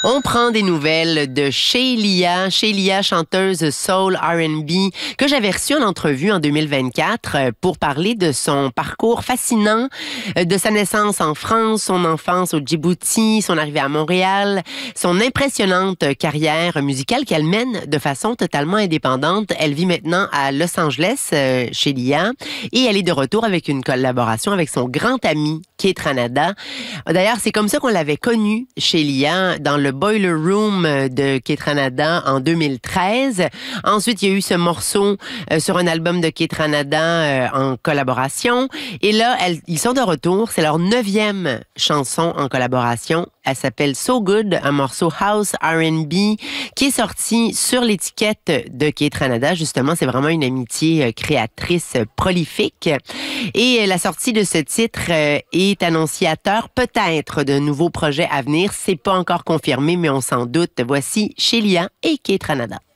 On prend des nouvelles de Shelia, chanteuse soul R&B, que j'avais reçue en entrevue en 2024 pour parler de son parcours fascinant, de sa naissance en France, son enfance au Djibouti, son arrivée à Montréal, son impressionnante carrière musicale qu'elle mène de façon totalement indépendante. Elle vit maintenant à Los Angeles, Shelia, et elle est de retour avec une collaboration avec son grand ami, Keith Ranada. D'ailleurs, c'est comme ça qu'on l'avait connue, Shelia, dans le Boiler Room de Keith Ranada en 2013. Ensuite, il y a eu ce morceau sur un album de Keith Ranada en collaboration. Et là, ils sont de retour. C'est leur 9e chanson en collaboration. Elle s'appelle So Good, un morceau house R&B qui est sorti sur l'étiquette de Keith Ranada. Justement, c'est vraiment une amitié créatrice prolifique. Et la sortie de ce titre est annonciateur peut-être de nouveaux projets à venir. C'est pas encore confirmé, mais on s'en doute. Voici Shelia et Keith Ranada.